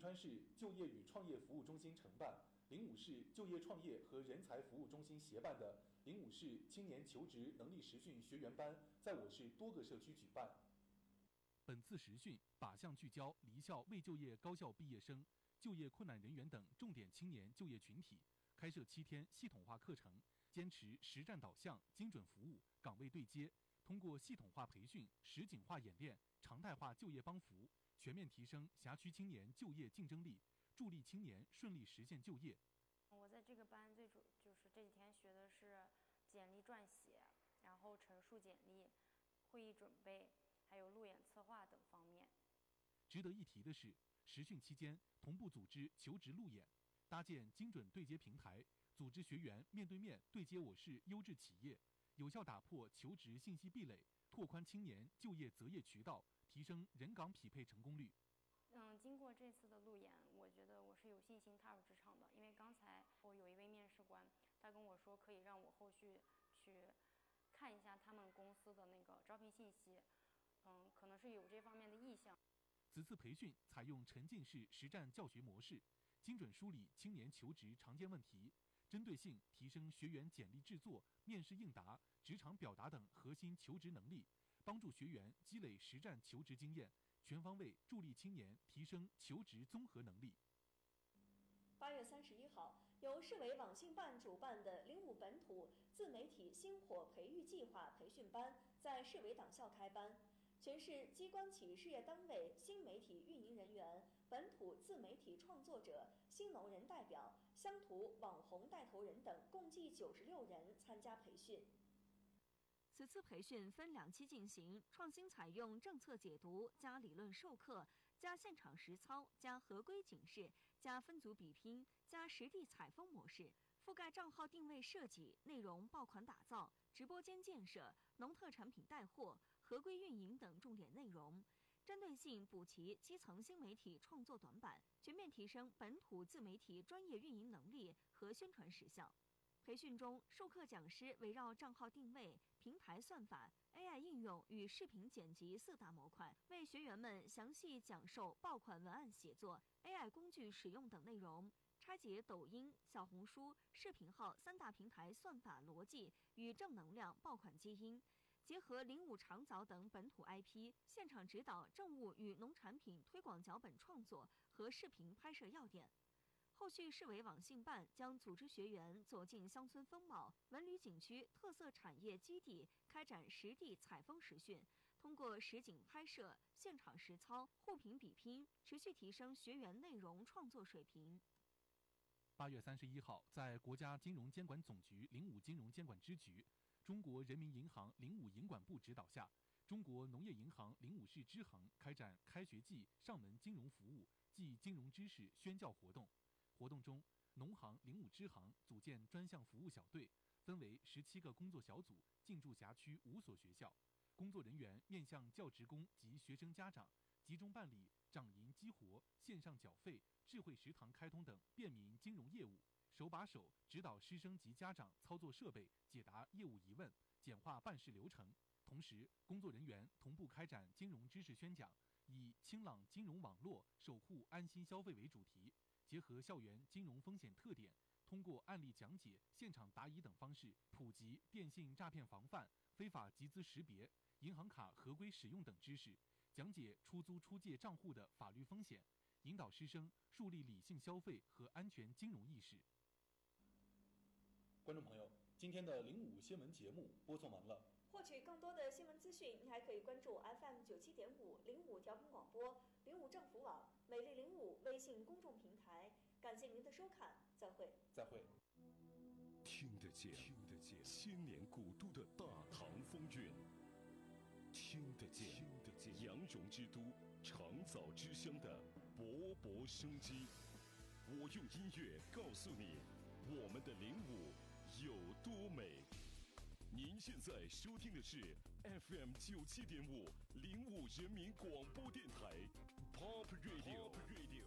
川市就业与创业服务中心承办、灵武市就业创业和人才服务中心协办的灵武市青年求职能力实训学员班在我市多个社区举办。 本次实训靶向聚焦离校未就业高校毕业生、就业困难人员等重点青年就业群体，开设7天系统化课程，坚持实战导向、精准服务、岗位对接，通过系统化培训、实景化演练、常态化就业帮扶，全面提升辖区青年就业竞争力，助力青年顺利实现就业。 我在这个班最主就是这几天学的是简历撰写，然后陈述简历、会议准备，还有路演策划等方面。 值得一提的是，实训期间同步组织求职路演，搭建精准对接平台，组织学员面对面对接我市优质企业，有效打破求职信息壁垒，拓宽青年就业择业渠道，提升人岗匹配成功率。 经过这次的路演，我觉得我是有信心踏入职场的。因为刚才我有一位面试官，他跟我说可以让我后续去看一下他们公司的那个招聘信息，可能是有这方面的意向。 此次培训采用沉浸式实战教学模式，精准梳理青年求职常见问题，针对性提升学员简历制作、面试应答、职场表达等核心求职能力，帮助学员积累实战求职经验，全方位助力青年提升求职综合能力。 8月31号，由市委网信办主办的灵武本土自媒体星火培育计划培训班在市委党校开班。全市机关企事业单位新媒体运营人员、本土自媒体创作者、新农人代表、乡土网红带头人等共计96人参加培训。 此次培训分2期进行，创新采用政策解读加理论授课加现场实操加合规警示加分组比拼加实地采风模式，覆盖账号定位设计、内容爆款打造、直播间建设、农特产品带货、合规运营等重点内容，针对性补齐基层新媒体创作短板，全面提升本土自媒体专业运营能力和宣传实效。培训中，授课讲师围绕账号定位、平台算法、AI 应用与视频剪辑4大模块，为学员们详细讲授爆款文案写作、AI 工具使用等内容，拆解抖音、小红书、视频号3大平台算法逻辑与正能量爆款基因，结合灵武长枣等本土 IP， 现场指导政务与农产品推广脚本创作和视频拍摄要点。后续市委网信办将组织学员走进乡村风貌、文旅景区特色产业基地，开展实地采风实训，通过实景拍摄、现场实操、互评比拼，持续提升学员内容创作水平。 8月31号，在国家金融监管总局灵武金融监管支局、中国人民银行灵武银管部指导下，中国农业银行灵武市支行开展开学季上门金融服务暨金融知识宣教活动。活动中，农行灵武支行组建专项服务小队，分为17个工作小组，进驻辖区5所学校。工作人员面向教职工及学生家长，集中办理掌银激活、线上缴费、智慧食堂开通等便民金融业务，手把手指导师生及家长操作设备，解答业务疑问，简化办事流程。同时，工作人员同步开展金融知识宣讲，以清朗金融网络，守护安心消费为主题，结合校园金融风险特点，通过案例讲解、现场答疑等方式，普及电信诈骗防范、非法集资识别、银行卡合规使用等知识，讲解出租出借账户的法律风险，引导师生树立理性消费和安全金融意识。 观众朋友，今天的灵武新闻节目播送完了。 获取更多的新闻资讯，您还可以关注 FM 97.5灵武调频广播、灵武政府网、美丽灵武微信公众平台。感谢您的收看，再会。 再会。 听得见千年古都的大唐风韵，听得见羊绒之都长枣之乡的勃勃生机。我用音乐告诉你，我们的灵武有多美。您现在收听的是 FM 97.5灵武人民广播电台 Pop Radio。